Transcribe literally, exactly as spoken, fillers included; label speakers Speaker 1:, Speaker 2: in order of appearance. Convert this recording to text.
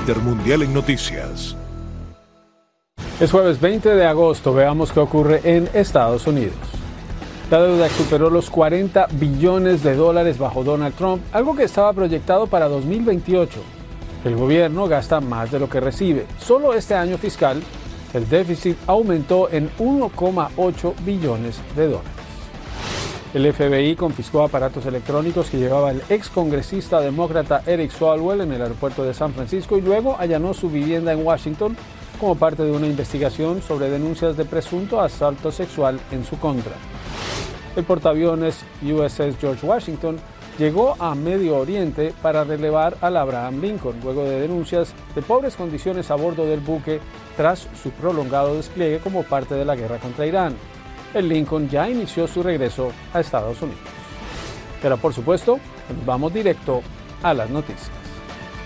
Speaker 1: Intermundial en Noticias.
Speaker 2: Es jueves veinte de agosto, veamos qué ocurre en Estados Unidos. La deuda superó los cuarenta billones de dólares bajo Donald Trump, algo que estaba proyectado para dos mil veintiocho. El gobierno gasta más de lo que recibe. Solo este año fiscal, el déficit aumentó en uno coma ocho billones de dólares. El F B I confiscó aparatos electrónicos que llevaba el excongresista demócrata Eric Swalwell en el aeropuerto de San Francisco y luego allanó su vivienda en Washington como parte de una investigación sobre denuncias de presunto asalto sexual en su contra. El portaaviones U S S George Washington llegó a Medio Oriente para relevar al Abraham Lincoln, luego de denuncias de pobres condiciones a bordo del buque tras su prolongado despliegue como parte de la guerra contra Irán. El Lincoln ya inició su regreso a Estados Unidos. Pero por supuesto, nos vamos directo a las noticias.